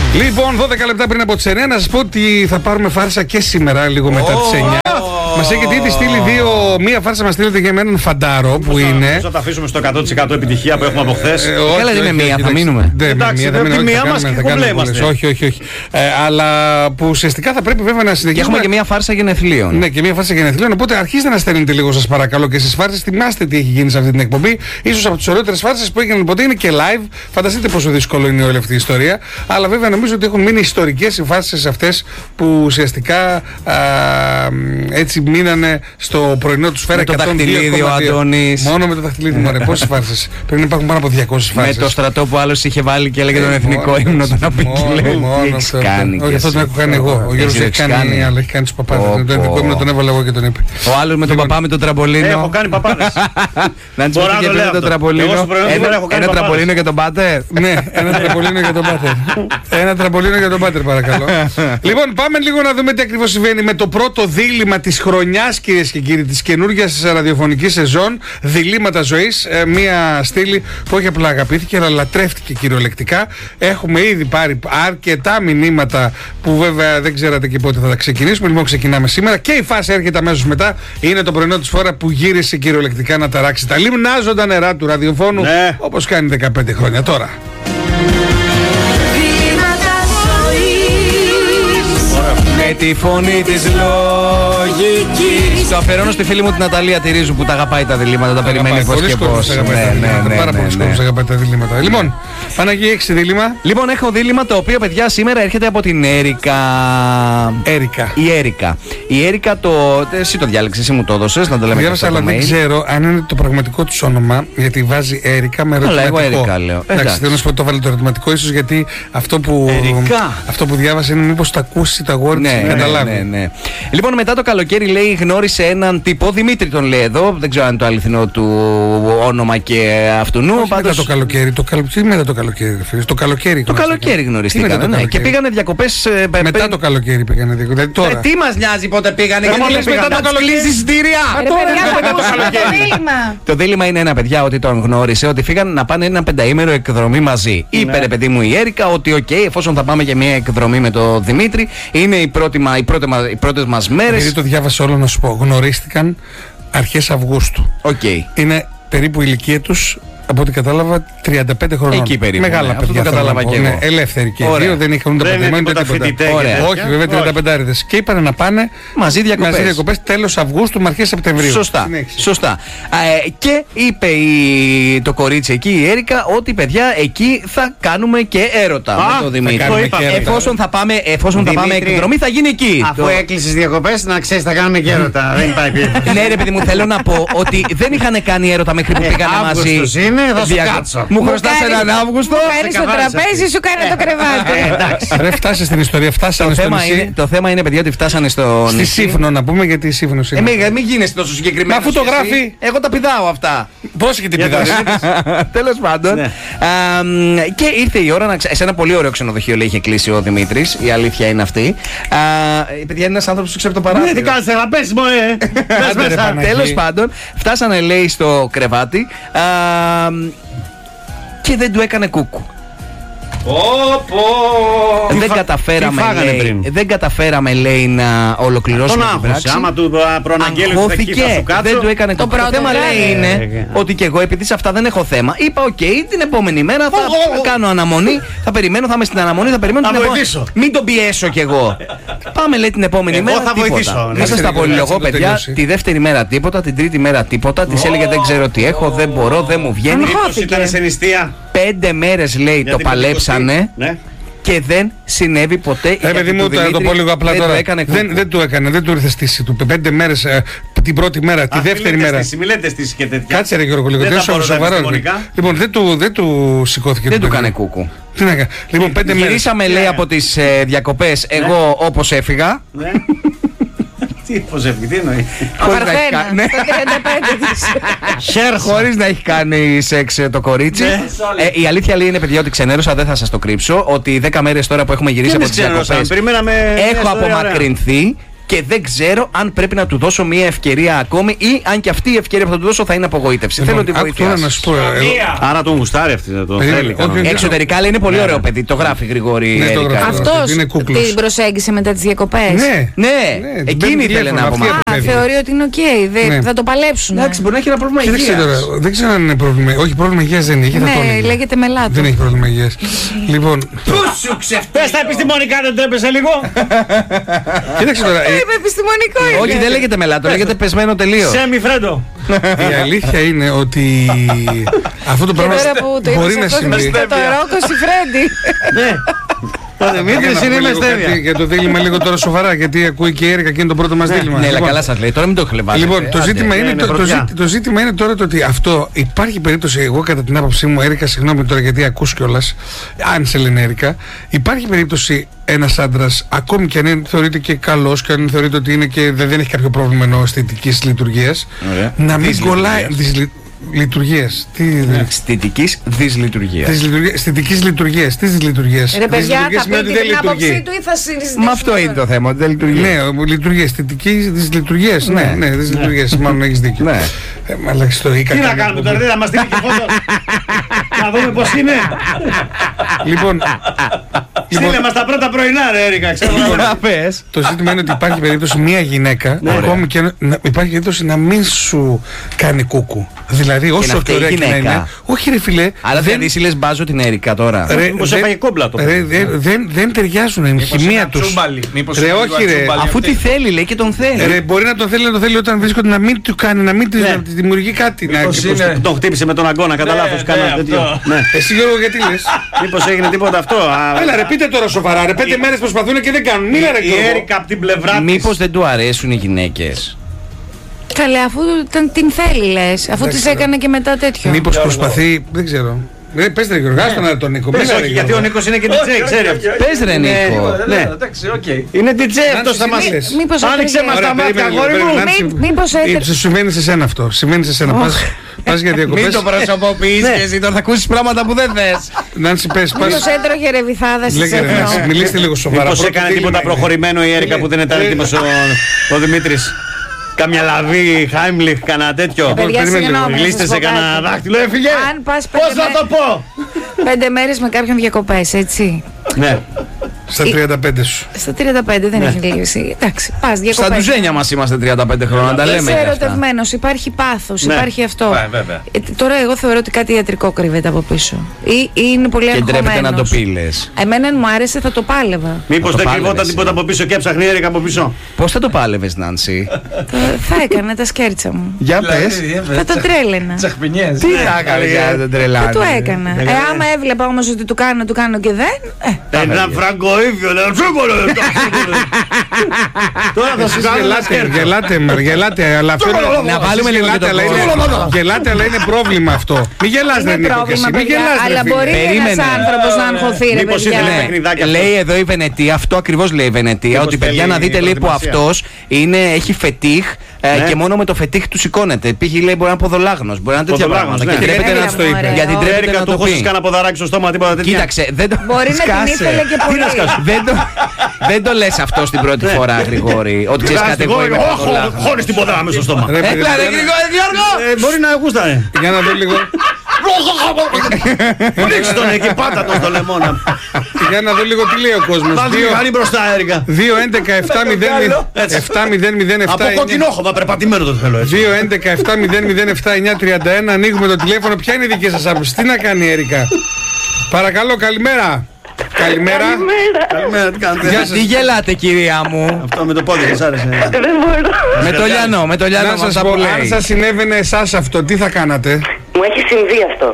Λοιπόν, 12 λεπτά πριν από τις 9, να σας πω ότι θα πάρουμε φάρσα και σήμερα, λίγο μετά τις 9. Μας έχετε ήδη στείλει μία φάρσα μας στείλετε για έναν φαντάρο που είναι. Θα τα αφήσουμε στο 100% επιτυχία που έχουμε από χθες. Καλά, δεν είναι μία, θα μείνουμε. Εντάξει, τη μία μας και κομπλέμαστε. Όχι. Αλλά που ουσιαστικά θα πρέπει βέβαια να συνεχίσουμε. Και έχουμε και μία φάρσα γενεθλίων. Ναι, και μία φάρσα γενεθλίων. Οπότε αρχίστε να στέλνετε λίγο, σας παρακαλώ, και στις φάρσες. Θυμάστε τι έχει γίνει σε αυτή την εκπομπή. Ίσως από τις ωραιότερες φάρσες που έγιναν ποτέ είναι και live. Φανταστείτε πόσο δύσκολο είναι όλη αυτή η ιστορία. Αλλά βέβαια νομίζω ότι έχουν μείνει ιστορικές οι φάρσες αυτές που ουσιαστικά έτσι μείνανε στο πρωινό του Σφαίρα. Με το δαχτυλίδι ο Αντώνης. Μόνο με το δαχτυλίδι, μωρέ. Πόσες φάρσες? Πρέπει να υπάρχουν πάνω από 200 φάρσες. Με το στρατό που άλλος είχε βάλει και έλεγε τον εθνικό ύμνο τον Απικιλέ. Μόνο αυτό. Όχι, αυτό τον έχω κάνει εγώ. Ο Γιώργος έχει κάνει, αλλά έχει κάνει τους παπάδες. Τον εθνικό ύμνο τον έβαλα εγώ και τον είπε. Ο άλλος με τον παπά με το τραμπολίνο. Έχω κάνει παπάδες. Να τους πω και το τραμπολίνο. Ένα τραμπολίνο για τον πάτερ. Ναι, ένα τραμπολίνο για τον πάτερ. Ένα τραμπολίνο για τον πάτερ, παρακαλώ. Λοιπόν, πάμε λίγο να δούμε τι ακριβώς συμβαίνει με το πρώτο δίλημμα της χρονιάς, κυρίες και κύριοι, της καινούργιας ραδιοφωνικής σεζόν. Διλήμματα ζωής. Μία στήλη που όχι απλά αγαπήθηκε, αλλά λατρεύτηκε κυριολεκτικά. Έχουμε ήδη πάρει αρκετά μηνύματα που βέβαια δεν ξέρατε και πότε θα τα ξεκινήσουμε. Λοιπόν, ξεκινάμε σήμερα και η φάση έρχεται αμέσως μετά. Είναι το πρωινό της Φόρα που γύρισε κυριολεκτικά να ταράξει τα λιμνάζοντα νερά του ραδιοφώνου, όπως κάνει 15 χρόνια τώρα. Με τη φωνή της λογικής. Το αφιερώνω στη φίλη μου την Ναταλία τη Ρίζου που τα αγαπάει τα διλήμματα, τα περιμένει πώς και πώς. Πάρα πολλοί κόσμος αγαπάει τα διλήμματα. Λοιπόν, Παναγία, έχεις δίλημμα? Λοιπόν, έχω δίλημμα το οποίο, παιδιά, σήμερα έρχεται από την Έρικα. Η Έρικα εσύ το διάλεξες, εσύ μου το έδωσες, να το λέμε. Διάβασα, αλλά δεν ξέρω αν είναι το πραγματικό της όνομα, γιατί βάζει Έρικα με ερωτηματικό. Αλλά εγώ Έρικα λέω. Εντάξει, θέλω να σου πω το βάλε το ερωτηματικό, ίσως γιατί αυτό που διάβασε είναι μήπως τα ακούσει τα γόρια. Ναι. Λοιπόν, μετά το καλοκαίρι, λέει, γνώρισε έναν τύπο, Δημήτρη τον λέει εδώ, δεν ξέρω αν είναι το αληθινό του όνομα και αυτού νου. Μετά το καλοκαίρι, μετά το καλοκαίρι, φίλε. Το καλοκαίρι γνωριστήκανε, και πήγανε διακοπές. Μετά το καλοκαίρι πήγανε διακοπές. Τι μας νοιάζει πότε πήγανε, γιατί λες μετά το καλοκαίρι εισιτήρια. Το δίλημμα είναι ένα, παιδιά, ότι τον γνώρισε, ότι φύγανε να πάνε ένα πενταήμερο εκδρομή μαζί. Είπε, ρε παιδί μου, η Έρικα ότι εφόσον θα πάμε για μια εκδρομή με τον Δημήτρη, είναι οι πρώτες μας μέρες. Γιατί το διάβασα όλο, να σου πω. Γνωρίστηκαν αρχές Αυγούστου. Είναι περίπου η ηλικία τους, από ό,τι κατάλαβα, 35 χρονών. Εκεί περίπου. Μεγάλα παιδιά. Αυτό το κατάλαβα και εγώ. Ελεύθεροι και οι δύο, δεν είχαν ούτε παντρεμένοι ούτε τίποτα. Όχι, βέβαια, 35άριδες. Και είπαν να πάνε μαζί διακοπές τέλος Αυγούστου με αρχές Σεπτεμβρίου. Σωστά. Και είπε το κορίτσι εκεί, η Έρικα, ότι παιδιά εκεί θα κάνουμε και έρωτα με τον Δημήτρη. Εφόσον θα πάμε εκδρομή, θα γίνει εκεί. Αφού έκλεισες διακοπές, να ξέρεις, θα κάνουμε και έρωτα. Δεν πάει πίσω. Ναι, ρε παιδί μου, θέλω να πω ότι δεν είχαν κάνει έρωτα μέχρι που πήγανε μαζί. Θα σου κάτσω. Μου χρωστάς έναν Αύγουστο. Μου στο τραπέζι, σου κάνει το κρεβάτι. Ρε, φτάσε στην ιστορία, φτάσανε στο νησί. Το θέμα είναι, παιδιά, ότι φτάσανε στο νησί. Στη Σύφνο, να πούμε, γιατί η Σύφνο είναι. Μην γίνεσαι τόσο συγκεκριμένο. Αφού το γράφει. Εγώ τα πηδάω αυτά. Πώς και την πηδάς? Τέλος πάντων. Και ήρθε η ώρα σε ένα πολύ ωραίο ξενοδοχείο, λέει, είχε κλείσει ο Δημήτρης. Η αλήθεια είναι αυτή. Παιδιά, είναι ένας άνθρωπος που ξέρει το παράθυρο. Τι κάνεις, θα πες μου, Τέλος πάντων, φτάσανε, λέει, στο κρεβάτι. Και δεν του έκανε κούκου. Δεν καταφέραμε, λέει, να ολοκληρώσουμε την πράξη. Άμα του προαναγγέλει ότι θα σου κάτσω. Δεν του έκανε κούκου. Το θέμα, λέει, είναι ότι και εγώ, επειδή σε αυτά δεν έχω θέμα, είπα την επόμενη μέρα θα κάνω αναμονή, θα περιμένω, θα είμαι στην αναμονή, θα περιμένω. Μην τον πιέσω κι εγώ. Πάμε, λέει, την επόμενη μέρα. Θα βοηθήσω. Μέσα στα πολυλογώ, παιδιά, τη δεύτερη μέρα τίποτα, την τρίτη μέρα τίποτα. Τη έλεγε δεν ξέρω τι έχω, δεν μπορώ, δεν μου βγαίνει. 5 μέρες, λέει, το παλέψανε. Και δεν συνέβη ποτέ. Παιδί μου, το πω λίγο απλά τώρα. Δεν του έκανε, δεν του ήρθε στήση του. 5 μέρες, την πρώτη μέρα, τη δεύτερη μέρα. Μιλέτε στήση και τέτοια. Κάτσε, ρε Γιώργο, λίγο. Λοιπόν, δεν του σηκώθηκε. Δεν του έκανε κούκου. Λοιπόν, 5 μέρες. Γυρίσαμε, λέει, από τις διακοπές, εγώ όπως έφυγα. Πώς έφυγε, τι εννοεί? Χωρίς να έχει κάνει σεξ το κορίτσι. Η αλήθεια, λέει, είναι, παιδιά, ότι ξενέρωσα, δεν θα σας το κρύψω. Ότι 10 μέρες τώρα που έχουμε γυρίσει από τις διακοπές έχω απομακρυνθεί και δεν ξέρω αν πρέπει να του δώσω μια ευκαιρία ακόμη ή αν και αυτή η ευκαιρία που θα του δώσω θα είναι απογοήτευση. Θέλω τη βοήθεια σας. Άρα τον γουστάρει αυτή, το θέλει. Εξωτερικά λέει είναι πολύ ωραίο παιδί, το γράφει Γρηγόρη. Αυτός την προσέγγισε μετά τις διακοπές. Ναι, εκείνη ήθελε να απομακρυνθεί. Θεωρεί ότι είναι οκ, θα το παλέψουν. Εντάξει, μπορεί να έχει ένα πρόβλημα υγείας. Δεν ξέρω αν είναι πρόβλημα. Όχι, πρόβλημα υγείας δεν έχει. Ναι, λέγεται μελάτο. Δεν έχει πρόβλημα υγείας. Λοιπόν. Πες τα επιστημονικά, δεν τρέπεσαι λίγο. Κοίταξε τώρα. Επιστημονικό είναι. Όχι, δεν λέγεται μελάτο, λέγεται πεσμένο τελείω. Σέμι φρέντο. Η αλήθεια είναι ότι αυτό το πράγμα μπορεί να συμβεί. Το Ρόκο Σιφρέντι. Ναι. Ο Δημήτρης είναι με στέβια. Για το δίλημμα λίγο τώρα σοβαρά, γιατί ακούει και η Έρικα και είναι το πρώτο μας δίλημμα. Ναι, αλλά καλά σας λέει, τώρα μην το χλεβάζετε. Λοιπόν, το ζήτημα είναι τώρα το ότι αυτό υπάρχει περίπτωση, εγώ κατά την άποψή μου, Έρικα, συγγνώμη τώρα γιατί ακούς κιόλας, αν σε λένε Έρικα, υπάρχει περίπτωση ένας άντρας, ακόμη και αν θεωρείται και καλός και αν θεωρείται ότι είναι και δεν έχει κάποιο πρόβλημα ενώ αισθητικής λειτουργίας, να μην κολλάει. Λειτουργίες. Αισθητικής δυσλειτουργίας. Αισθητικής λειτουργίας. Τι λειτουργίες. Ρε παιδιά, θα πει την άποψή του ή θα συζητήσουμε. Μα αυτό είναι το θέμα, ότι δεν λειτουργεί. Ναι, λειτουργία. Αισθητικής δυσλειτουργίας. Ναι, δυσλειτουργίες. Μάλλον έχεις δίκιο. Τι να κάνουμε τώρα, δεν θα μας στείλει και φώτο. Να δούμε πώς είναι. Λοιπόν. Στείλε μας τα πρώτα πρωινά, ρε Έρικα. Το ζήτημα είναι ότι υπάρχει περίπτωση μια γυναίκα, ακόμη και υπάρχει περίπτωση να μην σου κάνει κούκου. Δηλαδή, όσο και ωραία και να είναι. Όχι, ρε φιλέ. Αλλά δεν είσαι λες μπάζω την Έρικα τώρα. Μήπως έφαγε κόμπλα το δεν ταιριάζουν, η χημεία τους. Ρε, όχι, ρε. Αφού τι θέλει, λέει και τον θέλει. Ρε, μπορεί να τον θέλει όταν βρίσκονται να μην του κάνει, να μην τη δημιουργεί κάτι. Τον χτύπησε με τον αγκώνα, κατά λάθος κάνα τέτοιο. Εσύ Γιώργο, γιατί λες? Μήπως έγινε τίποτα αυτό? Έλα ρε, πείτε τώρα σοβαρά. Ρε, 5 μέρες προσπαθούν και δεν κάνουν. Μίλα ρε, η Έρικα από την πλευρά της. Μήπως δεν του αρέσουν οι γυναίκες? Καλέ, αφού την θέλει λες, αφού της έκανε και μετά τέτοιο. Μήπως προσπαθεί, δεν ξέρω. Πες ρε Γιώργο, άστο να τον Νίκο. Όχι, γιατί ο Νίκος είναι και DJ, ξέρει αυτό. Πες ρε Νίκο. Είναι DJ αυτός θα μας. Άνοιξε μας τα μάτια, αγόρι μου. Μήπως έτσι. Συμβαίνει σε σένα αυτό. Συμβαίνει σε σένα. Πας για διακοπές. Μην το προσωποποιείς και εσύ τώρα θα ακούσεις πράγματα που δεν θες. Νάνση, πες. Μήπως έτρωγε ρεβιθάδα στις εδώ. Μιλήστε λίγο σοβαρά. Μήπως έκανε τίποτα προχωρημένο η Έρικα που δεν ήταν έτοιμος ο Δημήτρης? Κάμια λαβή, Χάιμλιχ, κανένα τέτοιο. Γλίστε σε κανένα δάχτυλο, έφυγε. Πώς να το πω? 5 μέρες με κάποιον διακοπές, έτσι. Ναι. Στα 35 σου. Στα 35 δεν έχει λύση. Εντάξει, πας διακοπές. Στα ντουζένια μας είμαστε 35 χρόνια, τα λέμε. Είσαι ερωτευμένος, υπάρχει πάθος, υπάρχει αυτό. Τώρα εγώ θεωρώ ότι κάτι ιατρικό κρύβεται από πίσω. Ή είναι πολύ αγχωμένος. Και ντρέπεται να το πει, λες. Εμένα αν μου άρεσε θα το πάλευα. Μήπως δεν κρυβόταν τίποτα από πίσω και έψαχνε η Έρικα από πίσω? Πώς θα το πάλευες, Νάνση? Θα έκανα τα σκέρτσα μου. Για πες. Θα το τρέλαινα. Τι θα έκανε για να τον τρελάνει? Θα το έκανα. Άμα έβλεπα όμως ότι του κάνω και δεν. Ένα φραγκοίδιο, ένα τσούκολο. Τώρα θα σου κάνω. Γελάτε, αλλά αυτό είναι. Να βάλουμε λίγο το γελάτε, αλλά είναι πρόβλημα αυτό. Μην γελάς, δεν είναι πρόβλημα. Αλλά μπορεί ένας άνθρωπος να αγχωθεί, ρε παιδιά. Λέει εδώ η Βενετία, αυτό ακριβώς λέει η Βενετία, ότι παιδιά να δείτε λέει που αυτός έχει φετίχ και μόνο με το φετίχ του σηκώνεται. Πήγε λέει μπορεί να είναι ποδολάγνος, μπορεί να είναι τέτοια πράγματα. Και τρέπεται να το είπε. Γιατί τρέπεται να το πει. Κάνα ποδαράκι στο στόμα, τίποτα τέτοια. Κοίταξε, δεν το. Μπορεί να την ήθελε και πολύ. Δεν το λες αυτό στην πρώτη φορά, Γρηγόρη. Ότι ξέρεις κάτι εγώ είμαι ποδολάγνος. Χωρίς την ποδρά μες στο στόμα. Έλα ρε Γιώργο. Μπορεί να γούστανε. Για να δω λίγο. Ρίξε τον εκεί, πάτα τον στο λεμόνα. Για να δω λίγο τι λέει ο κόσμος. Βάλτε τη μηχανή μπροστά, Έρικα. 2-11-7-0-0-7. Από κοκκινόχωμα, περπατημένο το θέλω έτσι. 2-11-7-0-0-7-9-31. Ανοίγουμε το τηλέφωνο. Ποια είναι η δική σας άποψη? Τι να κάνει η Έρικα? Παρακαλώ, καλημέρα. Καλημέρα. Τι κάνετε? Τι γελάτε, κυρία μου? Αυτό με το πόδι σας άρεσε? Δεν μπορώ. Με το Λιανό Να σας πω, αν σας συνέβαινε εσάς αυτό, τι θα κάνατε? Μου έχει συμβεί αυτό.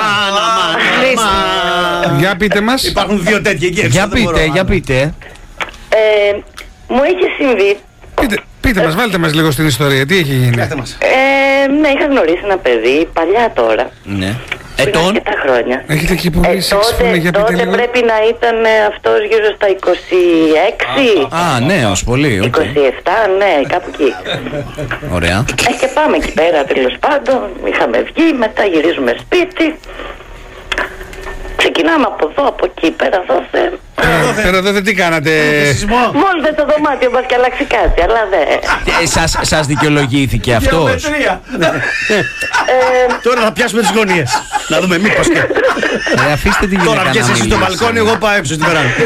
Για πείτε μας. Υπάρχουν δύο τέτοιοι εκεί. Για πείτε. Μου έχει συμβεί. Πείτε μας, βάλτε μας λίγο στην ιστορία. Τι έχει γίνει? Ναι, είχα γνωρίσει ένα παιδί, παλιά τώρα. Ναι. Ετών. Αρκετά χρόνια. Έχετε και πολύ σεξφωνία, για πείτε τότε λίγο. πρέπει να ήταν αυτός γύρω στα 26. Α, νέος, πολύ. 27, ναι, κάπου εκεί. Ωραία. Και πάμε εκεί πέρα, τέλος πάντων. Είχαμε βγει, μετά γυρίζουμε σπίτι. Ξεκινάμε από εδώ, από εκεί, πέρα, δώσε. Πέρα εδώ τι κάνατε? Βόλτε στο δωμάτιο μας και αλλάξει κάτι, αλλά δεν. Σας δικαιολογήθηκε αυτός? Τώρα θα πιάσουμε τις γωνίες. Να δούμε μήπως και. Αφήστε τη γυναίκα. Τώρα πιάσεις εσύ στο μπαλκόνι, εγώ πάω έξω στην βεράντα.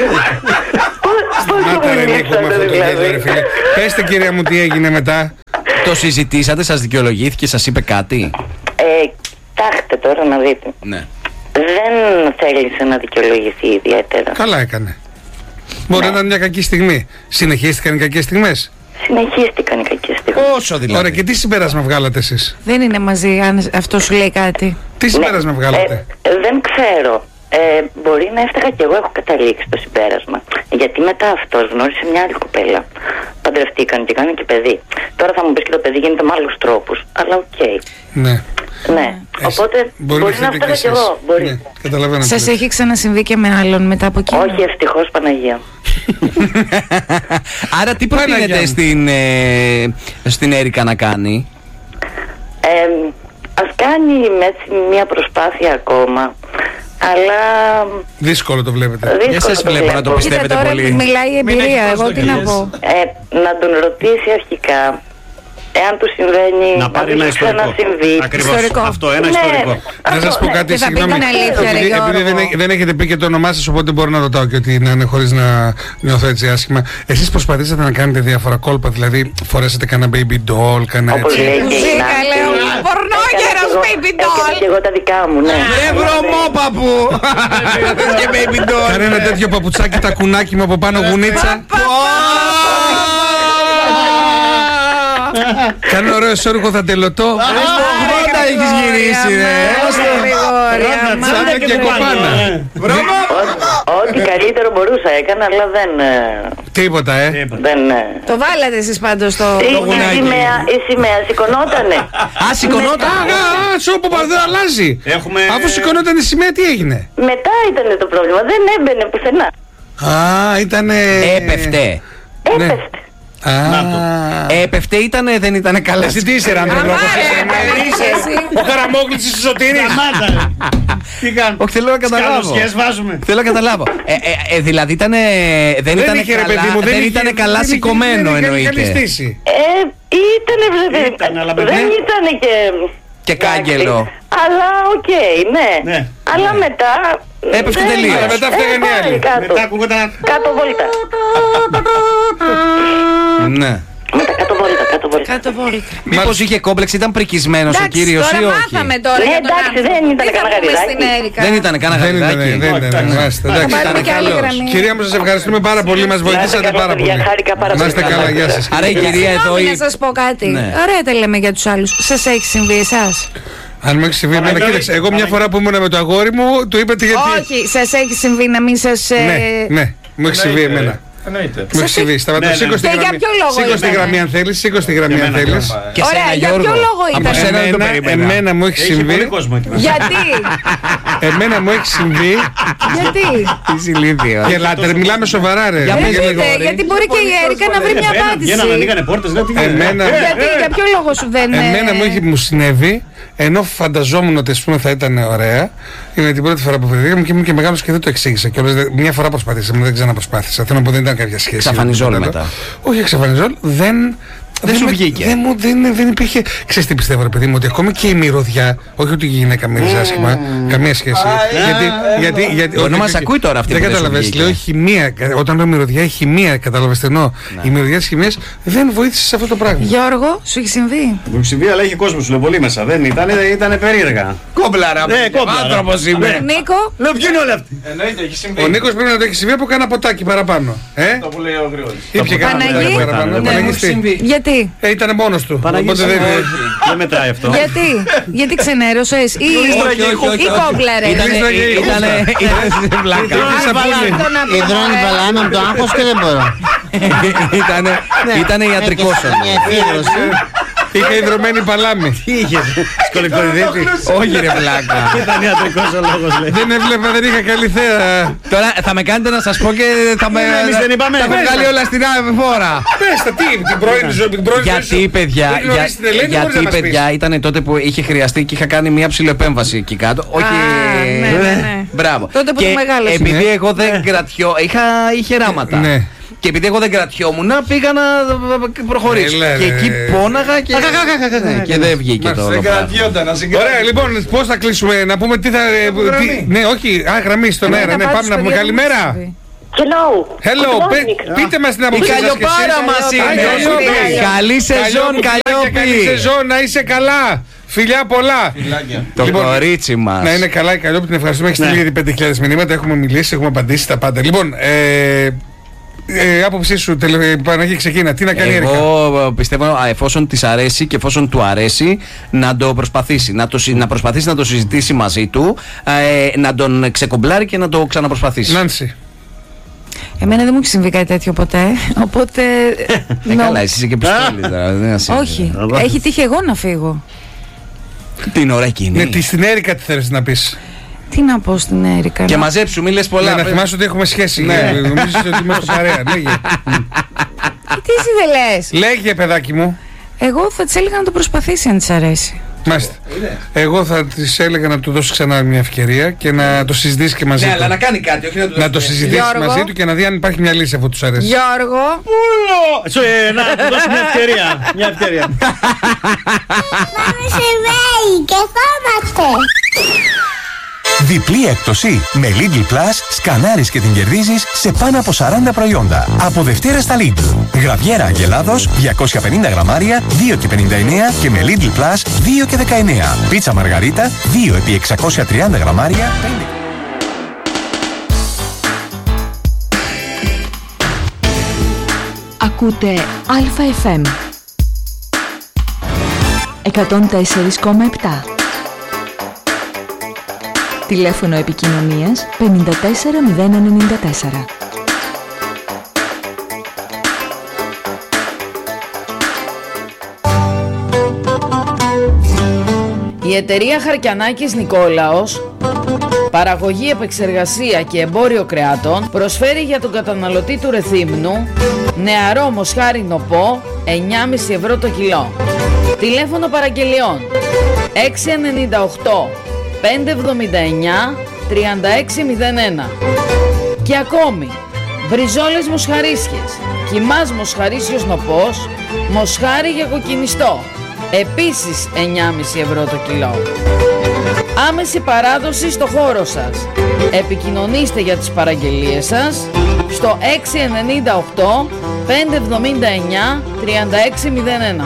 Πέστε κυρία μου τι έγινε μετά. Το συζητήσατε, σας δικαιολογήθηκε, σας είπε κάτι? Κοιτάξτε τώρα να δείτε. Ναι. Δεν θέλησε να δικαιολογηθεί ιδιαίτερα. Καλά έκανε. Μπορεί να ήταν μια κακή στιγμή. Συνεχίστηκαν οι κακές στιγμές? Συνεχίστηκαν οι κακές στιγμές. Όσο δηλαδή? Ωραία, και τι συμπέρασμα βγάλατε εσείς? Δεν είναι μαζί, αν αυτό σου λέει κάτι. Τι συμπέρασμα βγάλατε? Δεν ξέρω. Μπορεί να έφταγα και εγώ έχω καταλήξει το συμπέρασμα. Γιατί μετά αυτός γνώρισε μια άλλη κοπέλα. Παντρευτήκαν και κάνουν και παιδί. Τώρα θα μου πεις και το παιδί γίνεται με άλλους τρόπους. Αλλά οκ. Ναι. Ναι. Οπότε μπορεί να έφταγα και εγώ. Μπορεί. Ναι, σας έχει ξανασυμβεί και με άλλον μετά από εκείνο? Όχι, ευτυχώς, Παναγία. Άρα τι προτείνετε στην Έρικα να κάνει? Ας κάνει μια προσπάθεια ακόμα. Αλλά δύσκολο το βλέπετε. Δεν σας βλέπω να το πιστεύετε τώρα πολύ. Μιλάει η εμπειρία, εγώ τι να πω. Να τον ρωτήσει αρχικά. Εάν του συμβαίνει, να πάρει ένα ιστορικό. Ακριβώς. Αυτό, ένα ιστορικό. Να σας πω κάτι, συγγνώμη. Επειδή δεν έχετε πει και το όνομά σας, οπότε μπορώ να ρωτάω και ότι να είναι χωρίς να νιώθω έτσι άσχημα. Εσείς προσπαθήσατε να κάνετε διάφορα κόλπα, δηλαδή φορέσατε κανένα baby doll, κανένα έτσι? Μουσίκα, λέω, πορνόγερος baby doll. Και εγώ τα δικά μου, ναι. Βρωμόπαπου. Και baby doll. Κανένα τέτοιο παπουτσάκι, τα κουνάκι μου από πάνω γουνίτσα. Κάνω ωραίο σόρουχο δαντελωτό. Στο 80 έχεις γυρίσει, ρε. Σαν και κοπάνα. Ό,τι καλύτερο μπορούσα έκανα, αλλά δεν. Τίποτα, Το βάλατε εσείς πάντως το γουνάκι. Η σημαία σηκωνότανε. Α, σηκωνόταν. Σου που δεν αλλάζει. Αφού σηκωνόταν η σημαία, τι έγινε? Μετά ήταν το πρόβλημα, δεν έμπαινε πουθενά. Α, ήτανε. Έπεφτε. Έπεφτε δεν ήτανε καλά? Εσύ τι είσαι, Ραντρολόγος? Ο Καραμόγλης της Σωτήρης. Τι κάνουμε? Όχι, θέλω να καταλάβω. Θέλω να καταλάβω. Δηλαδή δεν ήταν καλά σηκωμένο, εννοείται? Δεν ήταν και κάγκελο. Αλλά οκ, ναι. Αλλά μετά έπεφτε τελείως. Αλλά μετά φταίγανε οι άλλοι. Μετά ακούγονταν κάτω βόλτα. Ναι. Μετά κάτω βόλτα. Μήπως είχε κόμπλεξ, ήταν πρικισμένος ο κύριος ή όχι? Τώρα μάθαμε τώρα. Ναι, εντάξει, δεν ήταν κανένα γαριδάκι. Δεν ήταν κανένα γαριδάκι. Δεν ήταν. Κυρία μου, σας ευχαριστούμε πάρα πολύ. Μας βοηθήσατε πάρα πολύ. Να είστε καλά, γεια σας. Άρα η κυρία εδώ. Να σας πω κάτι. Ωραία τα λέμε για τους άλλους. Σας έχει συμβεί εσάς? Αν μου έχει συμβεί εμένα, κοίταξε. Εγώ μια φορά που ήμουν με το αγόρι μου, του είπατε γιατί. Όχι, σας έχει συμβεί να μην σας. Ναι, μου έχει συμβεί εμένα. Μου έχει συμβεί. Σταματώ. Σήκω στη γραμμή αν θέλεις. Ωραία, για ποιο λόγο ήταν? Εμένα μου έχει συμβεί. Γιατί? Εμένα μου έχει συμβεί. Γιατί? Είσαι ηλίθιο. Γελάτε, μιλάμε σοβαρά, ρε. Γιατί μπορεί και η Έρικα να βρει μια απάντηση. Για να ανοίγανε πόρτες, λέω τι γίνεται. Για ποιο λόγο σου δεν. Εμένα μου συνέβη, ενώ φανταζόμουν ότι ας πούμε θα ήταν ωραία. Είναι την πρώτη φορά που βρεθήκαμε και ήμουν και μεγάλος και δεν το εξήγησα. Και μια φορά προσπαθήσαμε, δεν ξαναπροσπάθησα. Θέλω να πω δεν ήταν κάποια σχέση. Ξαφανιζόλ μετά. Όχι, ξαφανιζόλ, δεν σου βγήκε. Δεν υπήρχε. Ξέρεις τι πιστεύω, ρε παιδί μου, ότι ακόμη και η μυρωδιά, όχι ότι η γυναίκα μυρίζει άσχημα, καμία σχέση. Γιατί. Μπορεί να μας ακούει τώρα αυτή δεν καταλαβαίνεις. Λέω χημεία. Όταν λέω μυρωδιά, η χημεία, καταλαβαίνεις εννοώ. Η μυρωδιά της χημίας δεν βοήθησε σε αυτό το πράγμα. Γιώργο, σου έχει συμβεί? Μου έχει συμβεί, αλλά έχει κόσμο, σου λέω πολύ μέσα. Δεν ήταν περίεργα. Κόμπλαρα. Άνθρωπος είμαι. Νίκο. Λέω ποιοι είναι όλοι αυτοί. Ο Νίκος πρέπει να το έχει συμβεί από κάνα ποτάκι παραπάνω. Το που λέει ο Γρηγόρης. Γιατί? Ήταν μόνος του. Δεν μετράει αυτό. Γιατί ξενέρωσες ή κόμπλαρες? Ήτανε βλάκα. Υδρώνει μπαλάνα από το άγχος και δεν μπορώ. Ήτανε ιατρικός. Είχα υδρωμένη παλάμη. Τι είχες, σκολικοειδίτη? Όχι ρε βλάκα. Ήταν ιατρικός ο λόγος, λέει. Δεν έβλεπα, δεν είχα καλή θέα. Τώρα θα με κάνετε να σας πω και θα με. Εμείς δεν είπαμε. Θα με βγάλει όλα στην φόρα. Πες τα, τι, την πρώην ζωή. Γιατί παιδιά ήταν τότε που είχε χρειαστεί και είχα κάνει μια ψιλοεπέμβαση εκεί κάτω. Όχι. Ναι. Μπράβο. Τότε που το μεγάλωσε. Επειδή εγώ δεν κρατιώ. Είχε ράματα. Και επειδή εγώ δεν κρατιόμουν, πήγα να προχωρήσω. Και εκεί πόναγα και δεν βγήκε το. Δεν κρατιόταν, να συγκρατιόταν. Ωραία, λοιπόν, πώς θα κλείσουμε, να πούμε τι θα. Ναι, όχι, γραμμή στον αέρα. Ναι, πάμε να πούμε καλημέρα. Hello, πείτε μας την άποψή σας. Η Καλλιοπάρα μας είναι. Καλή σεζόν, Καλλιόπη. Καλή σεζόν, να είσαι καλά. Φιλιά πολλά. Το κορίτσι μας. Να είναι καλά η Καλλιόπη, την ευχαριστούμε. Έχει στείλει ήδη 5.000 μηνύματα. Έχουμε μιλήσει, έχουμε απαντήσει τα πάντα. Λοιπόν, άποψή σου, Παναγία, ξεκίνα. Τι να κάνει η Έρικα? Εγώ πιστεύω, εφόσον της αρέσει και εφόσον του αρέσει, να το προσπαθήσει. Να προσπαθήσει να το συζητήσει μαζί του, να τον ξεκομπλάρει και να το ξαναπροσπαθήσει. Νάνση. Εμένα δεν μου έχει συμβεί κάτι τέτοιο ποτέ. Οπότε. Καλά, εσύ είσαι και πιστόλη τώρα. Όχι. Έχει τύχει εγώ να φύγω. Την ώρα εκείνη. Ναι, στην Έρικα τι θέλεις να πεις? Τι να πω στην Έρικα? Και μαζέψου, μη λες πολλά. Να θυμάσαι ότι έχουμε σχέση. Νομίζεις ότι είμαστε παρέα. Λέγε. Τι εσύ δεν λες? Λέγε, παιδάκι μου. Εγώ θα της έλεγα να το προσπαθήσει αν της αρέσει. Μάλιστα. Εγώ θα της έλεγα να του δώσει ξανά μια ευκαιρία και να το συζητήσει και μαζί του. Ναι, αλλά να κάνει κάτι, όχι να του να το συζητήσει μαζί του και να δει αν υπάρχει μια λύση αφού τους αρέσει. Γιώργο. Πούλο! Να του δώσει μια ευκαιρία. Μια ευκαιρία. Πάμε σε βέη και φόμαστε. Διπλή έκπτωση. Με Lidl Plus σκανάρεις και την κερδίζεις σε πάνω από 40 προϊόντα. Από Δευτέρα στα Lidl. Γραβιέρα Αγελάδος 250 γραμμάρια 2,59 και με Lidl Plus 2,19. Πίτσα Μαργαρίτα 2 επί 630 γραμμάρια 5. Ακούτε ΑΦM 104,7. Τηλέφωνο επικοινωνίας 54094. Η εταιρεία Χαρκιανάκης Νικόλαος, παραγωγή, επεξεργασία και εμπόριο κρεάτων, προσφέρει για τον καταναλωτή του Ρεθύμνου νεαρό μοσχάρι νοπό 9,5 ευρώ το κιλό. Τηλέφωνο παραγγελιών 698 579 3601. Και ακόμη μπριζόλες μοσχαρίσιες, κιμάς μοσχαρίσιος νοπός, μοσχάρι για κοκκινιστό, επίσης 9,5 ευρώ το κιλό. Άμεση παράδοση στο χώρο σας. Επικοινωνήστε για τις παραγγελίες σας στο 698 579 3601.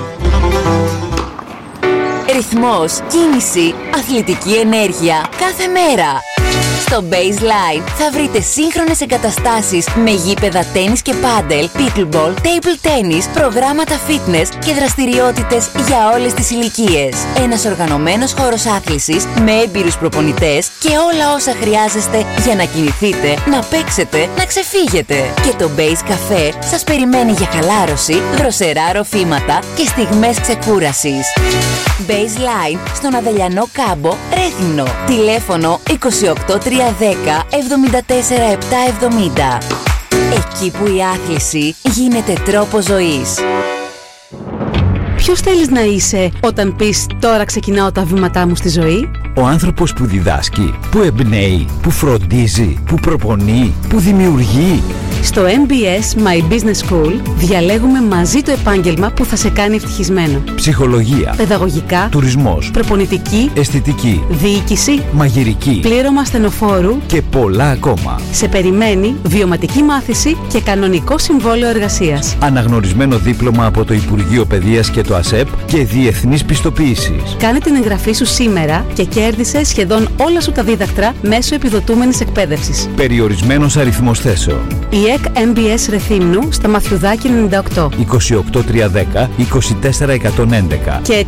Ρυθμός, κίνηση, αθλητική ενέργεια κάθε μέρα. Στο Baseline θα βρείτε σύγχρονες εγκαταστάσεις με γήπεδα τένις και πάντελ, pickleball, table tennis, προγράμματα fitness και δραστηριότητες για όλες τις ηλικίες. Ένας οργανωμένος χώρος άθλησης με έμπειρους προπονητές και όλα όσα χρειάζεστε για να κινηθείτε, να παίξετε, να ξεφύγετε. Και το Base Café σας περιμένει για χαλάρωση, δροσερά ροφήματα και στιγμές ξεκούρασης. Baseline στον Αδελιανό Κάμπο, Ρέθυμνο. Τηλέφωνο 28310 74770. Εκεί που η άθληση γίνεται τρόπος ζωής. Ποιος θέλεις να είσαι όταν πεις «Τώρα ξεκινάω τα βήματά μου στη ζωή»? Ο άνθρωπος που διδάσκει, που εμπνέει, που φροντίζει, που προπονεί, που δημιουργεί. Στο MBS My Business School διαλέγουμε μαζί το επάγγελμα που θα σε κάνει ευτυχισμένο. Ψυχολογία, παιδαγωγικά, τουρισμός, προπονητική, αισθητική, διοίκηση, μαγειρική, πλήρωμα στενοφόρου και πολλά ακόμα. Σε περιμένει βιωματική μάθηση και κανονικό συμβόλαιο εργασίας. Αναγνωρισμένο δίπλωμα από το Υπουργείο Παιδείας και το ΑΣΕΠ και διεθνής πιστοποίησης. Κάνε την εγγραφή σου σήμερα και κέρδισε σχεδόν όλα σου τα δίδακτρα μέσω επιδοτούμενης εκπαίδευσης. Περιορισμένος αριθμός θέσεων. Η ΕΚ MBS Ρεθύμνου στα Μαθιουδάκη 98 28310 24111 και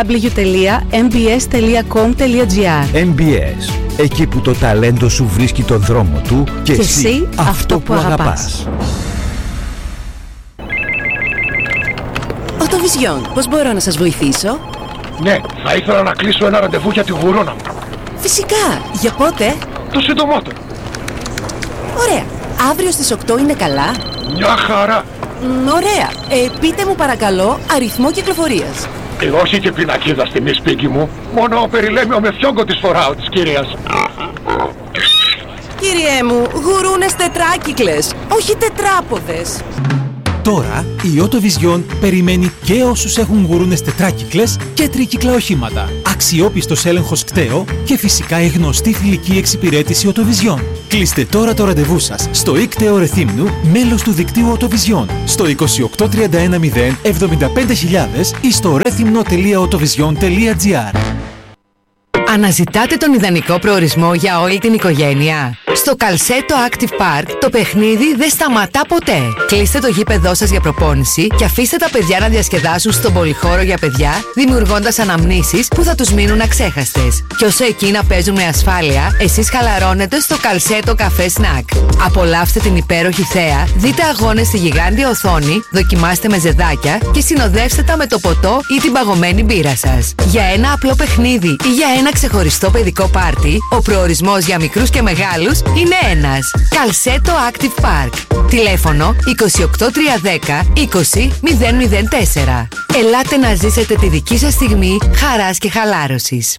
www.mbs.com.gr. MBS, εκεί που το ταλέντο σου βρίσκει τον δρόμο του και εσύ αυτό που αγαπάς. Οτοβιζιόν, πώς μπορώ να σας βοηθήσω? Ναι, θα ήθελα να κλείσω ένα ραντεβού για τη γουρόνα μου. Φυσικά, για πότε? Το συντομότερο. Ωραία, αύριο στις 8 είναι καλά? Μια χαρά. Ωραία, πείτε μου παρακαλώ αριθμό κυκλοφορίας. Όχι και πινακίδα στη μη σπίτι μου, μόνο περιλέμιο με φιόγκο της φοράω της κυρίας. Κύριέ μου, γουρούνες τετράκυκλες, όχι τετράποδες. Τώρα η Οτοβιζιόν περιμένει και όσους έχουν γουρούνες τετράκυκλες και τρίκυκλα οχήματα. Αξιόπιστος έλεγχος κταίο και φυσικά η γνωστή φιλική εξυπηρέτηση Οτοβιζιόν. Κλείστε τώρα το ραντεβού σας στο ΙΚΤΕΟ Ρεθύμνου, μέλος του δικτύου Οτοβιζιόν, στο 28310 75000 ή στο rethymno.otovision.gr. Αναζητάτε τον ιδανικό προορισμό για όλη την οικογένεια? Στο Καλσέτο Active Park το παιχνίδι δεν σταματά ποτέ. Κλείστε το γήπεδό σας για προπόνηση και αφήστε τα παιδιά να διασκεδάσουν στον πολυχώρο για παιδιά, δημιουργώντας αναμνήσεις που θα τους μείνουν αξέχαστες. Και όσο εκείνα παίζουν με ασφάλεια, εσείς χαλαρώνετε στο Καλσέτο Καφέ Σνακ. Απολαύστε την υπέροχη θέα, δείτε αγώνες στη γιγάντια οθόνη, δοκιμάστε με ζεδάκια και συνοδεύστε τα με το ποτό ή την παγωμένη μπύρα σας. Για ένα απλό παιχνίδι ή για ένα ξεχωριστό παιδικό πάρτι, ο προορισμός για μικρούς και μεγάλους είναι ένας. Καλσέτο Active Park. Τηλέφωνο 28310 20004. Ελάτε να ζήσετε τη δική σας στιγμή χαράς και χαλάρωσης.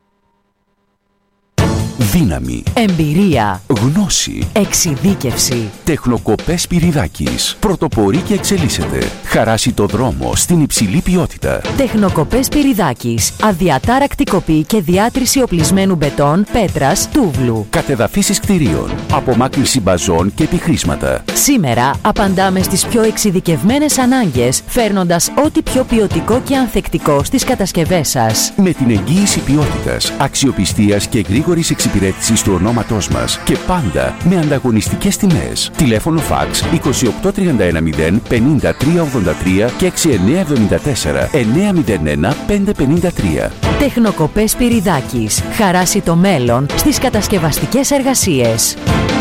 Δύναμη, εμπειρία, γνώση, εξειδίκευση. Τεχνοκοπές Σπυριδάκης. Πρωτοπορεί και εξελίσσεται. Χαράσει το δρόμο στην υψηλή ποιότητα. Τεχνοκοπές Σπυριδάκης. Αδιατάρακτη κοπή και διάτρηση οπλισμένου μπετόν, πέτρας, τούβλου. Κατεδαφίσεις κτηρίων. Απομάκρυνση μπαζών και επιχρήσματα. Σήμερα απαντάμε στις πιο εξειδικευμένες ανάγκες, φέρνοντας ό,τι πιο ποιοτικό και ανθεκτικό στις κατασκευές σας. Με την εγγύηση ποιότητας, αξιοπιστίας και γρήγορης εξυπηρέτησης του ονόματός μας και πάντα με ανταγωνιστικές τιμές. Τηλέφωνο φαξ 28310 5383 και 6974 901 553. Τεχνοκοπές Σπυριδάκης. Χαράσει το μέλλον στις κατασκευαστικές εργασίες.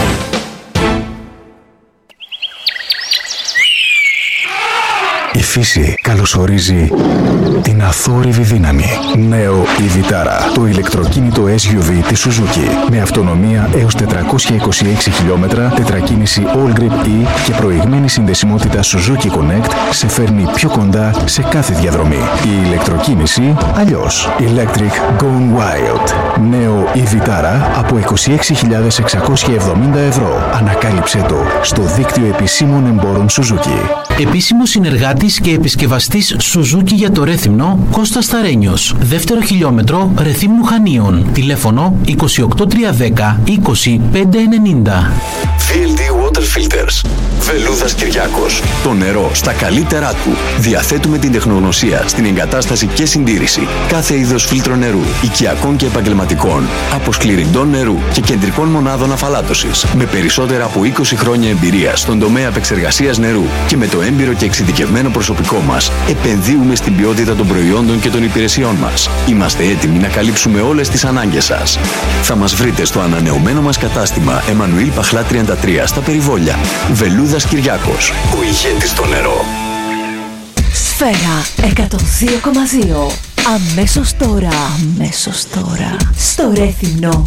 Η φύση καλωσορίζει την αθόρυβη δύναμη. Νέο η Vitara, το ηλεκτροκίνητο SUV της Suzuki. Με αυτονομία έως 426 χιλιόμετρα, τετρακίνηση All Grip E και προηγμένη συνδεσιμότητα Suzuki Connect σε φέρνει πιο κοντά σε κάθε διαδρομή. Η ηλεκτροκίνηση αλλιώς. Electric Gone Wild. Νέο η Vitara από 26.670 ευρώ. Ανακάλυψέ το στο δίκτυο επισήμων εμπόρων Suzuki. Επίσημο συνεργάτης και επισκευαστής Suzuki για το Ρέθυμνο, Κώστας Ταρένιος. Δεύτερο χιλιόμετρο Ρεθύμνου Χανίων. Τηλέφωνο 28310 20590. VLD Water Filters. Βελούδας Κυριάκος. Το νερό στα καλύτερά του. Διαθέτουμε την τεχνογνωσία στην εγκατάσταση και συντήρηση κάθε είδος φίλτρο νερού, οικιακών και επαγγελματικών, αποσκληρυντών νερού και κεντρικών μονάδων αφαλάτωσης. Με περισσότερα από 20 χρόνια εμπειρία στον τομέα επεξεργασίας νερού και με το έμπειρο και εξειδικευμένο προσωπικό μας, επενδύουμε στην ποιότητα των προϊόντων και των υπηρεσιών μας. Είμαστε έτοιμοι να καλύψουμε όλες τις ανάγκες σας. Θα μας βρείτε στο ανανεωμένο μας κατάστημα Εμμανουήλ Παχλά 33 στα Περιβόλια. Βελούδας Κυριάκος, ο ηγέτης στο νερό. Σφαίρα 102,2. Αμέσως τώρα. Στο Ρέθυμνο.